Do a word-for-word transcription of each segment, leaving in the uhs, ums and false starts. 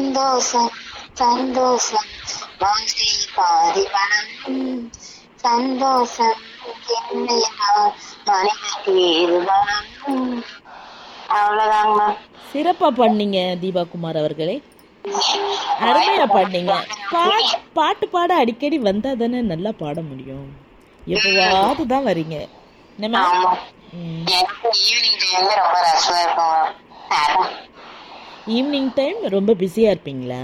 சந்தோஷம் சந்தோஷம் வாசி பாதி பணம் சந்தோஷம் அவ்வளவுதாங்க. சிறப்பா பண்ணீங்க தீபா குமார் அவர்களே, அருமையா பாடினீங்க. பாட்டு பாட்டு பாட அடிக்கடி வந்தா தானே நல்லா பாட முடியும். எப்பவாவது தான் வரீங்க. என்னம்மா? ம். ஈவினிங் டைம் ரொம்ப ரஷ்ஷா இருக்கும். ஈவினிங் டைம் ரொம்ப பிஸியா இருப்பீங்களா?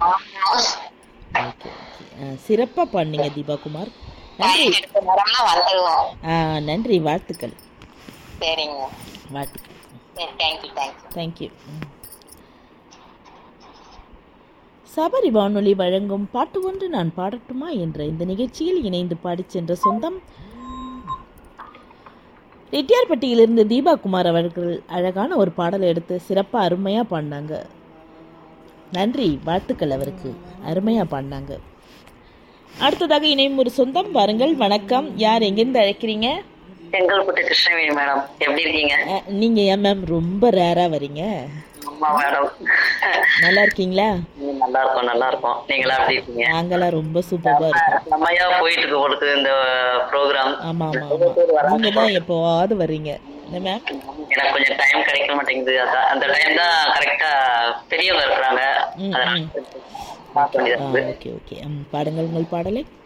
Okay, okay. சிறப்பா பாடினீங்க தீபா குமார். நன்றி. ஆ நன்றி, வாழ்த்துக்கள். சரிங்க, வாழ்த்துக்கள். Thank you thank you thank you. சபரி வானொலி வழங்கும் பாட்டு ஒன்று நான் பாடட்டுமா என்ற இந்த நிகழ்ச்சியில் இணைந்து பாடிச் சென்ற சொந்தம் ரெட்டியார்பட்டியிலிருந்து தீபா குமார் அவர்கள் அழகான ஒரு பாடலை எடுத்து சிறப்பாக அருமையாக பாடினாங்க. நன்றி, வாழ்த்துக்கள். அவருக்கு அருமையாக பாடினாங்க. அடுத்ததாக இணையும் ஒரு சொந்தம், வாருங்கள். வணக்கம், யார் எங்கேருந்து அழைக்கிறீங்க? செங்கல்பட்டு கிருஷ்ணவேணி மேடம், எப்படி இருக்கீங்க? நீங்க ஏன் மேம் ரொம்ப ரேரா வரீங்க? மேடம் நல்லா இருக்கீங்களா? நல்லா இருக்கும், நல்லா இருக்கும். நீங்களா எப்படி இருக்கீங்க? நாங்களாம் ரொம்ப சூப்பரா இருக்கோம். செம்மையா போயிட்டு இருக்கு உங்களுக்கு இந்த ப்ரோக்ராம். ஆமா ஆமா ஆமா, நீங்க தான் எப்போவாவது வர்றீங்க. என்ன மேம்? எனக்கு கொஞ்சம் டைம் கிடைக்க மாட்டேங்குது. அதான் அந்த டைம் தான் கரெக்டா பெரியவங்க இருக்கிறாங்க. Okay okay. பாடுங்கள் உங்கள் பாடலை.